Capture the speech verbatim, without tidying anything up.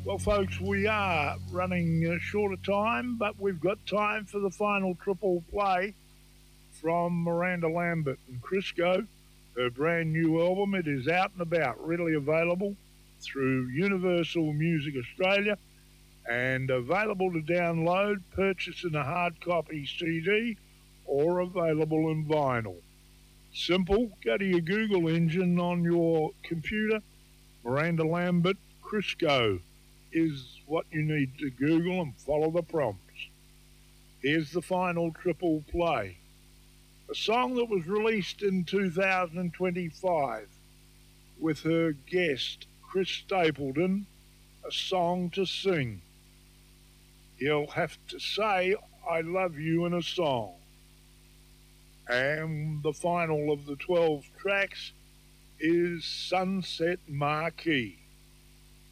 Well, folks, we are running uh, short of time, but we've got time for the final triple play from Miranda Lambert and Crisco. Her brand new album, it is out and about, readily available through Universal Music Australia and available to download, purchase in a hard copy C D or available in vinyl. Simple, go to your Google engine on your computer. Miranda Lambert, Crisco is what you need to Google and follow the prompts. Here's the final triple play. A song that was released in two thousand twenty-five with her guest, Chris Stapleton, A Song to Sing. He'll have to say, I love you in a song. And the final of the twelve tracks is Sunset Marquee.